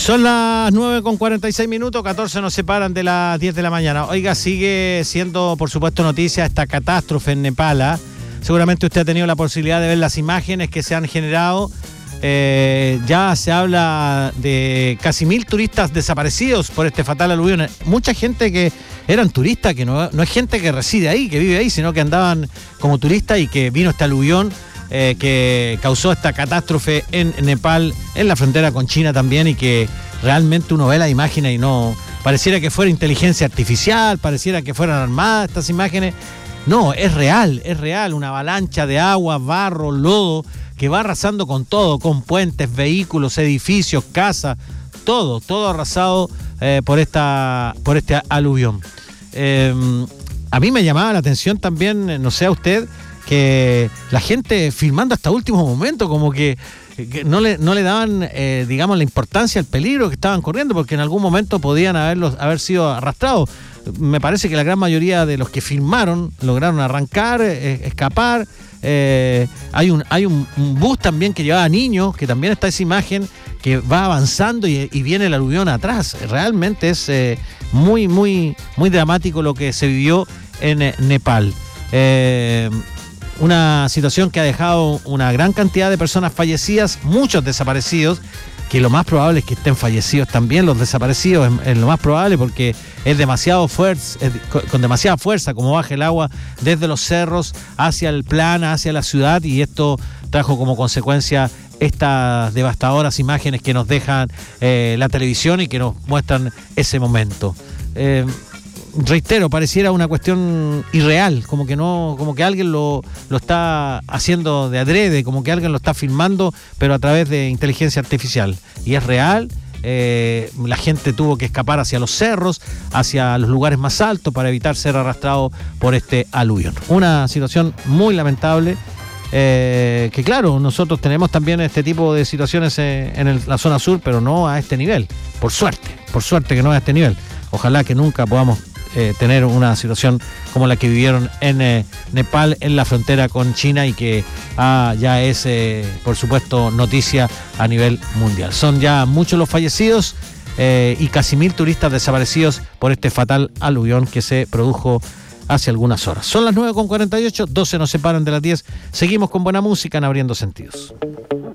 Son las 9:46, 14 nos separan de las 10 de la mañana. Oiga, sigue siendo, por supuesto, noticia esta catástrofe en Nepal, ¿eh? Seguramente usted ha tenido la posibilidad de ver las imágenes que se han generado. Ya se habla de casi 1.000 turistas desaparecidos por este fatal aluvión. Mucha gente que eran turistas, que no es gente que reside ahí, que vive ahí, sino que andaban como turistas y que vino este aluvión que causó esta catástrofe en Nepal, en la frontera con China también, y que realmente uno ve las imágenes y no pareciera que fuera inteligencia artificial, pareciera que fueran armadas estas imágenes. No, es real, una avalancha de agua, barro, lodo, que va arrasando con todo, con puentes, vehículos, edificios, casas, todo arrasado por este aluvión. A mí me llamaba la atención también, no sé a usted, que la gente filmando hasta último momento, como que no le daban, digamos, la importancia al peligro que estaban corriendo, porque en algún momento podían haber sido arrastrados. Me parece que la gran mayoría de los que filmaron lograron arrancar, escapar. Hay un bus también que llevaba niños, que también está esa imagen, que va avanzando y viene el aluvión atrás. Realmente es muy, muy, muy dramático lo que se vivió en Nepal. Una situación que ha dejado una gran cantidad de personas fallecidas, muchos desaparecidos, que lo más probable es que estén fallecidos también los desaparecidos, es lo más probable, porque es demasiado con demasiada fuerza como baja el agua desde los cerros hacia el plano, hacia la ciudad, y esto trajo como consecuencia estas devastadoras imágenes que nos dejan la televisión y que nos muestran ese momento. Reitero, pareciera una cuestión irreal, como que alguien lo está haciendo de adrede, como que alguien lo está filmando, pero a través de inteligencia artificial. Y es real, la gente tuvo que escapar hacia los cerros, hacia los lugares más altos para evitar ser arrastrado por este aluvión. Una situación muy lamentable, que claro, nosotros tenemos también este tipo de situaciones en la zona sur, pero no a este nivel, por suerte que no a este nivel. Ojalá que nunca podamos tener una situación como la que vivieron en Nepal, en la frontera con China, y que ya es, por supuesto, noticia a nivel mundial. Son ya muchos los fallecidos y casi 1.000 turistas desaparecidos por este fatal aluvión que se produjo hace algunas horas. Son las 9:48, 12 nos separan de las 10. Seguimos con buena música en Abriendo Sentidos.